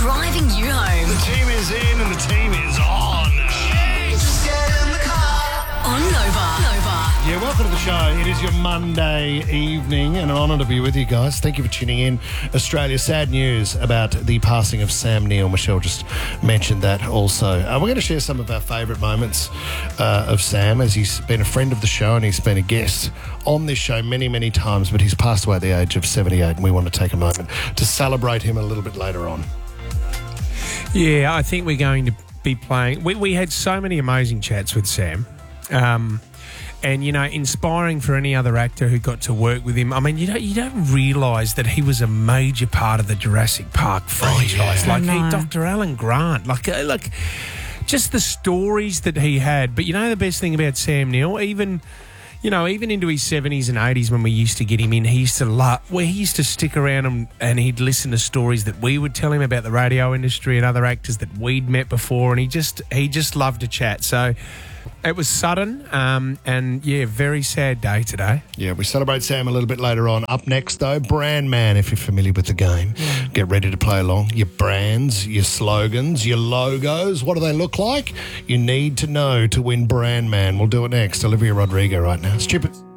driving you home. The team is in and the team is on. Just get in the car. On Nova. Yeah, welcome to the show. It is your Monday evening and an honour to be with you guys. Thank you for tuning in. Australia, sad news about the passing of Sam Neill. Michelle just mentioned that also. We're going to share some of our favourite moments of Sam, as he's been a friend of the show and he's been a guest on this show many, many times, but he's passed away at the age of 78 and we want to take a moment to celebrate him a little bit later on. Yeah, I think we're going to be playing... We had so many amazing chats with Sam. And, you know, inspiring for any other actor who got to work with him. I mean, you don't realise that he was a major part of the Jurassic Park franchise. Dr. Alan Grant, like just the stories that he had. But you know the best thing about Sam Neill, even into his 70s and 80s when we used to get him in, he used to stick around and he'd listen to stories that we would tell him about the radio industry and other actors that we'd met before, and he just loved to chat. So it was sudden, and yeah, very sad day today. Yeah, we celebrate Sam a little bit later on. Up next, though, Brand Man, if you're familiar with the game. Get ready to play along. Your brands, your slogans, your logos, what do they look like? You need to know to win Brand Man. We'll do it next. Olivia Rodrigo right now. Stupid.